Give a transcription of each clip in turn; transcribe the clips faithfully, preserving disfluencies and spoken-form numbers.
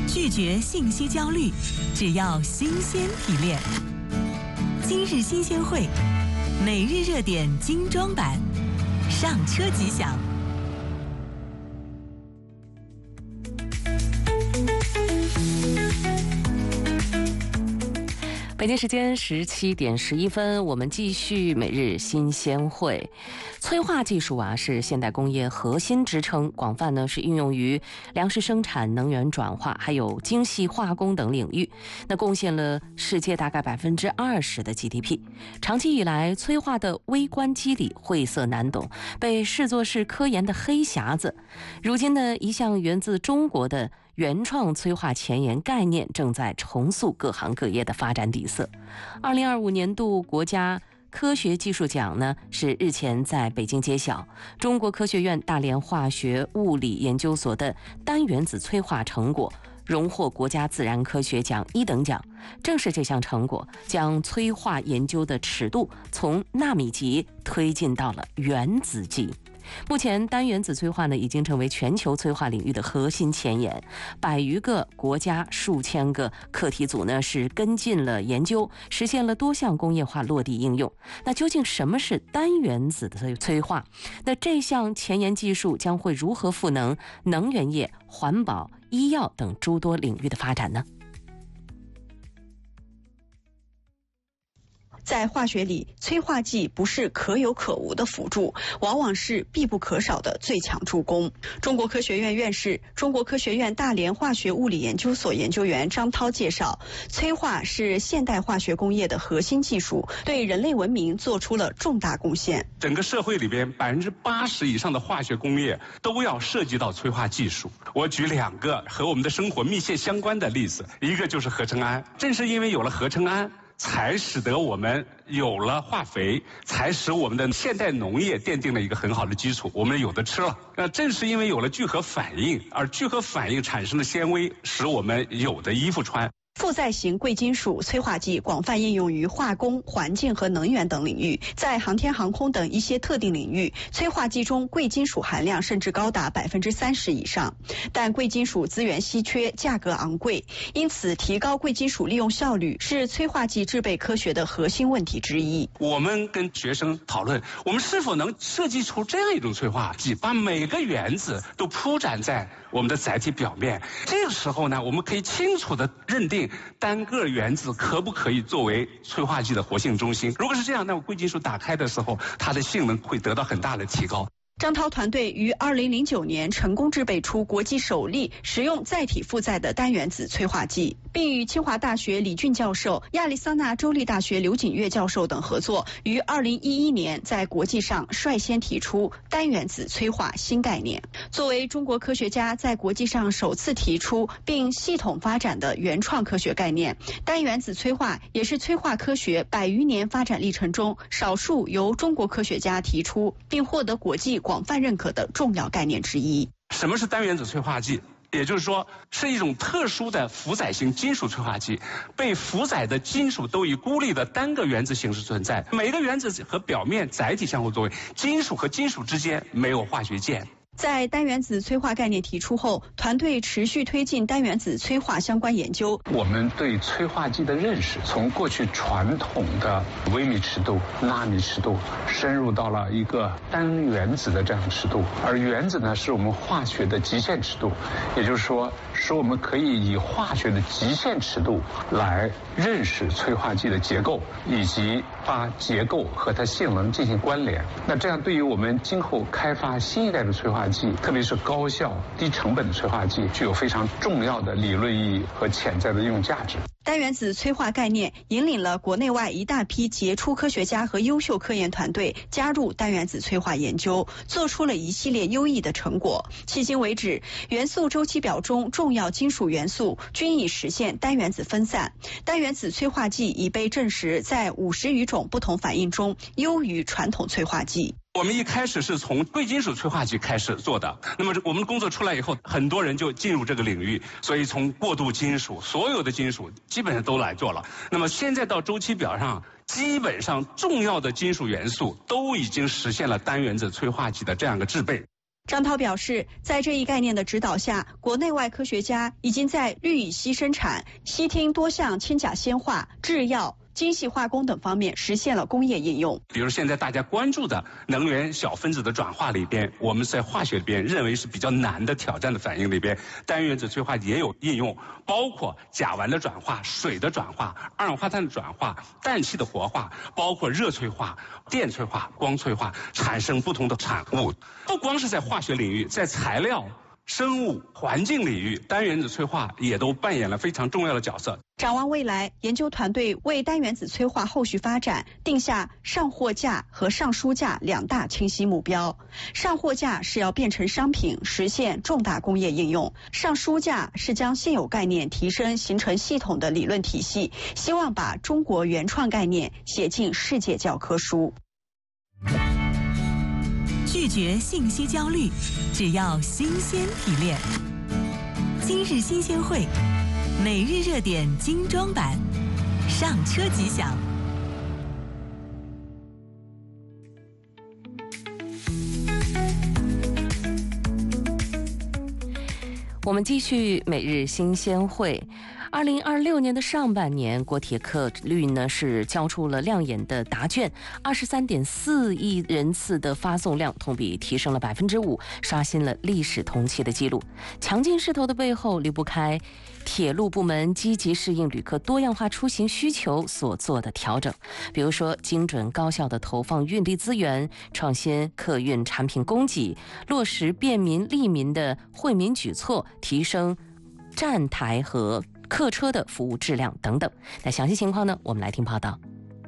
拒绝信息焦虑，只要新鲜提炼。今日新鲜会，每日热点精装版，上车即享。 北京时间十七点十一分，我们继续每日新鲜会。催化技术啊，是现代工业核心支撑，广泛呢是应用于粮食生产、能源转化，还有精细化工等领域。那贡献了世界大概百分之二十的 G D P。长期以来，催化的微观机理晦涩难懂，被视作是科研的黑匣子。如今呢，一项源自中国的原创催化前沿概念正在重塑各行各业的发展底色。二零二五年度国家科学技术奖呢，是日前在北京揭晓，中国科学院大连化学物理研究所的单原子催化成果荣获国家自然科学奖一等奖。正是这项成果，将催化研究的尺度从纳米级推进到了原子级。目前单原子催化呢，已经成为全球催化领域的核心前沿，百余个国家、数千个课题组呢是跟进了研究，实现了多项工业化落地应用。那究竟什么是单原子的催化？那这项前沿技术将会如何赋能能源业、环保、医药等诸多领域的发展呢？ 在化学里，催化剂不是可有可无的辅助，往往是必不可少的最强助攻。中国科学院院士、中国科学院大连化学物理研究所研究员张涛介绍，催化是现代化学工业的核心技术，对人类文明做出了重大贡献。 整个社会里边百分之八十以上的化学工业都要涉及到催化技术。我举两个和我们的生活密切相关的例子，一个就是合成氨。正是因为有了合成氨，才使得我们有了化肥，才使我们的现代农业奠定了一个很好的基础，我们有的吃了。那正是因为有了聚合反应，而聚合反应产生的纤维，使我们有的衣服穿。 负载型贵金属催化剂广泛应用于化工、环境和能源等领域，在航天航空等一些特定领域，催化剂中贵金属含量甚至高达百分之三十以上。但贵金属资源稀缺，价格昂贵，因此提高贵金属利用效率是催化剂制备科学的核心问题之一。 我们跟学生讨论，我们是否能设计出这样一种催化剂，把每个原子都铺展在我们的载体表面。这个时候呢，我们可以清楚地认定单个原子可不可以作为催化剂的活性中心。如果是这样，那么贵金属打开的时候，它的性能会得到很大的提高。 张涛团队于二零零九年成功制备出国际首例使用载体负载的单原子催化剂，并与清华大学李俊教授、亚利桑那州立大学刘景岳教授等合作，于二零一一年在国际上率先提出单原子催化新概念。作为中国科学家在国际上首次提出并系统发展的原创科学概念，单原子催化也是催化科学百余年发展历程中少数由中国科学家提出并获得国际广泛认可的重要概念之一。 什么是单原子催化剂？也就是说，是一种特殊的负载型金属催化剂，被负载的金属都以孤立的单个原子形式存在，每个原子和表面载体相互作用，金属和金属之间没有化学键。 在单原子催化概念提出后，团队持续推进单原子催化相关研究。 我们对催化剂的认识，从过去传统的微米尺度、纳米尺度，深入到了一个单原子的这样的尺度。而原子呢，是我们化学的极限尺度，也就是说，使我们可以以化学的极限尺度来认识催化剂的结构，以及把结构和它性能进行关联。那这样对于我们今后开发新一代的催化剂，特别是高效、低成本的催化剂，具有非常重要的理论意义和潜在的应用价值。 单原子催化概念引领了国内外一大批杰出科学家和优秀科研团队加入单原子催化研究，做出了一系列优异的成果。迄今为止，元素周期表中重要金属元素均已实现单原子分散。单原子催化剂已被证实在五十余种不同反应中优于传统催化剂。 我们一开始是从贵金属催化剂开始做的，那么我们工作出来以后，很多人就进入这个领域，所以从过渡金属，所有的金属基本上都来做了。那么现在到周期表上，基本上重要的金属元素都已经实现了单原子催化剂的这样一个制备。 张涛表示，在这一概念的指导下，国内外科学家已经在氯乙烯生产、烯烃多项氢钾烯化、制药、精细化工等方面实现了工业应用。 比如现在大家关注的能源小分子的转化里边，我们在化学里边认为是比较难的挑战的反应里边，单原子催化也有应用，包括甲烷的转化、水的转化、二氧化碳的转化、氮气的活化，包括热催化、电催化、光催化，产生不同的产物。不光是在化学领域，在材料、生物、环境领域，单原子催化也都扮演了非常重要的角色。 展望未来，研究团队为单原子催化后续发展定下上货架和上书架两大清晰目标。上货架是要变成商品，实现重大工业应用；上书架是将现有概念提升，形成系统的理论体系，希望把中国原创概念写进世界教科书。 拒绝信息焦虑，只要新鲜提炼。今日新鲜会，每日热点精装版，上车即享。 我们继续每日新鲜会。二零二六年的上半年，国铁客运呢是交出了亮眼的答卷，二十三点四亿人次的发送量，同比提升了百分之五，刷新了历史同期的记录。强劲势头的背后，离不开铁路部门积极适应旅客多样化出行需求所做的调整，比如说精准高效的投放运力资源，创新客运产品供给，落实便民利民的惠民举措，提升站台和客车的服务质量等等。那详细情况呢，我们来听报道。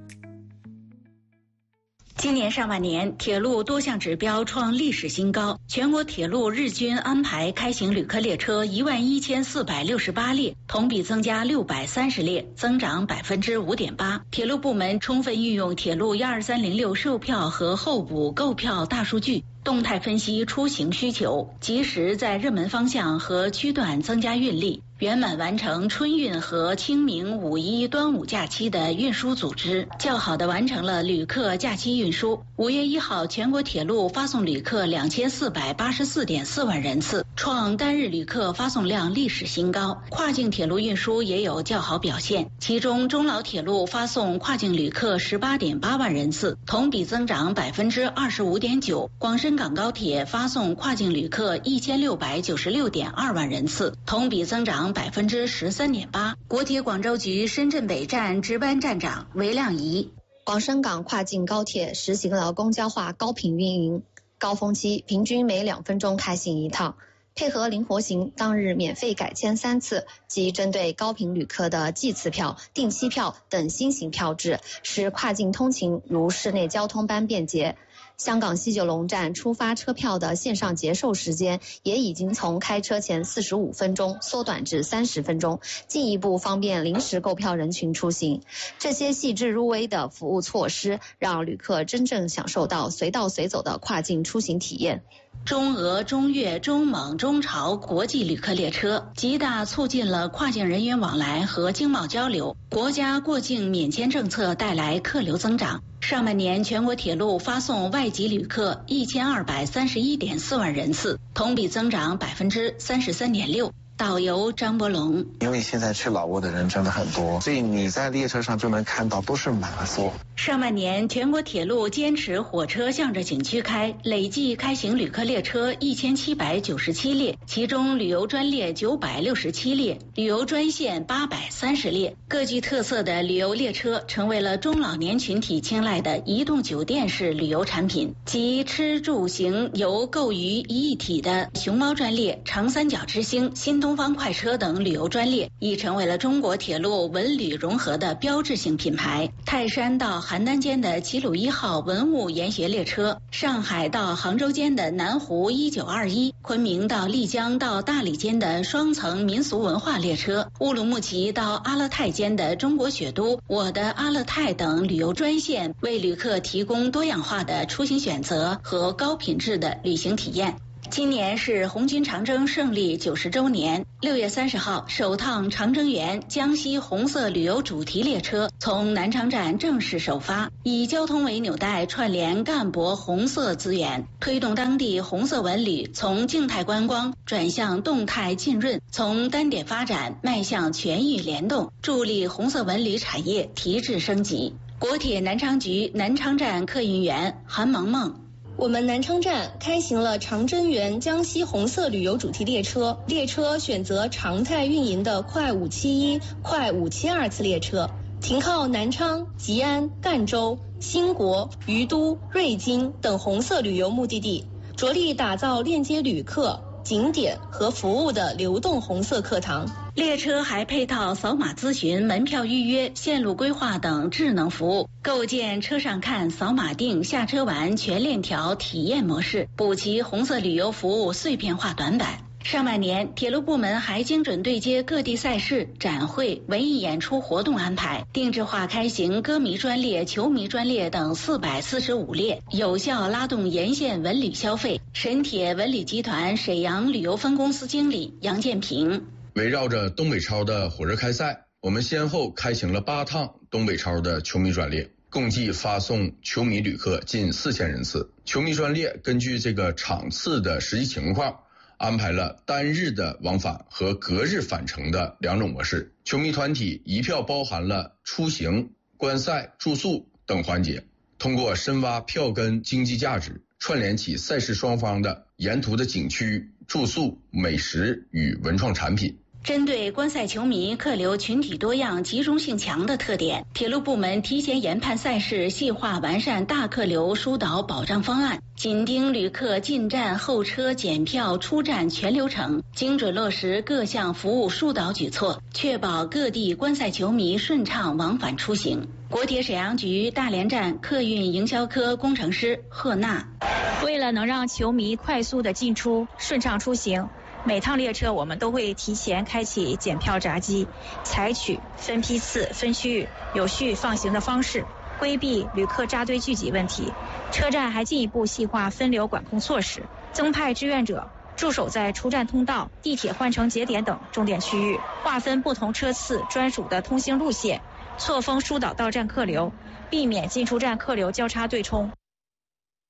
今年上半年，铁路多项指标创历史新高，全国铁路日均安排开行旅客列车一万一千四百六十八列，同比增加六百三十列，增长百分之五点八。铁路部门充分运用铁路一二三零六售票和候补购票大数据，动态分析出行需求，及时在热门方向和区段增加运力，圆满完成春运和清明、五一、端午假期的运输组织，较好地完成了旅客假期运输。五月一号，全国铁路发送旅客两千四百八十四点四万人次，创单日旅客发送量历史新高。跨境铁路运输也有较好表现，其中中老铁路发送跨境旅客十八点八万人次，同比增长百分之二十五点九。广深港高铁发送跨境旅客一千六百九十六点二万人次，同比增长百分之十三点八。国铁广州局深圳北站值班站长韦亮仪： 广深港跨境高铁实行了公交化高频运营，高峰期平均每两分钟开行一趟，配合灵活行，当日免费改签三次，即针对高频旅客的计次票、定期票等新型票制，使跨境通勤如市内交通般便捷。香港西九龙站出发车票的线上结售时间也已经从开车前四十五分钟缩短至三十分钟，进一步方便临时购票人群出行。这些细致入微的服务措施，让旅客真正享受到随到随走的跨境出行体验。 中俄、中越、中蒙、中朝国际旅客列车极大促进了跨境人员往来和经贸交流，国家过境免签政策带来客流增长。上半年，全国铁路发送外籍旅客一千二百三十一点四万人次，同比增长百分之三十三点六。导游张伯龙： 因为现在去老挝的人真的很多，所以你在列车上就能看到都是满座。 上半年，全国铁路坚持火车向着景区开，累计开行旅客列车一千七百九十七列，其中旅游专列九百六十七列，旅游专线八百三十列。各具特色的旅游列车成为了中老年群体青睐的移动酒店式旅游产品，集吃住行游购于一体的熊猫专列、长三角之星、新东方快车等旅游专列，已成为了中国铁路文旅融合的标志性品牌。泰山到邯郸间的齐鲁一号文物研学列车，上海到杭州间的南湖一九二一，昆明到丽江到大理间的双层民俗文化列车，乌鲁木齐到阿勒泰间的中国雪都、我的阿勒泰等旅游专线，为旅客提供多样化的出行选择和高品质的旅行体验。 今年是红军长征胜利九十周年。六月三十号，首趟长征园江西红色旅游主题列车从南昌站正式首发，以交通为纽带，串联赣博红色资源，推动当地红色文旅从静态观光转向动态浸润，从单点发展迈向全域联动，助力红色文旅产业提质升级。国铁南昌局南昌站客运员韩萌萌。 我们南昌站开行了长征园江西红色旅游主题列车，列车选择常态运营的快五七一、快五七二次列车，停靠南昌、吉安、赣州、兴国、于都、瑞金等红色旅游目的地，着力打造链接旅客、景点和服务的流动红色课堂。 列车还配套扫码咨询、门票预约、线路规划等智能服务，构建车上看、扫码订、下车玩全链条体验模式，补齐红色旅游服务碎片化短板。上半年，铁路部门还精准对接各地赛事、展会、文艺演出活动安排，定制化开行歌迷专列、球迷专列等四百四十五列，有效拉动沿线文旅消费。沈铁文旅集团沈阳旅游分公司经理杨建平。 围绕着东北超的火热开赛，我们先后开行了八趟东北超的球迷专列，共计发送球迷旅客近四千人次。球迷专列根据这个场次的实际情况，安排了单日的往返和隔日返程的两种模式。球迷团体一票包含了出行、观赛、住宿等环节，通过深挖票根经济价值，串联起赛事双方的沿途的景区、住宿、美食与文创产品。 针对观赛球迷客流群体多样、集中性强的特点，铁路部门提前研判赛事，细化完善大客流疏导保障方案，紧盯旅客进站、候车、检票、出站全流程，精准落实各项服务疏导举措，确保各地观赛球迷顺畅往返出行。国铁沈阳局大连站客运营销科工程师贺娜， 为了能让球迷快速的进出、顺畅出行，每趟列车我们都会提前开启检票闸机，采取分批次、分区域有序放行的方式，规避旅客扎堆聚集问题。车站还进一步细化分流管控措施，增派志愿者驻守在出站通道、地铁换乘节点等重点区域，划分不同车次专属的通行路线，错峰疏导到站客流，避免进出站客流交叉对冲。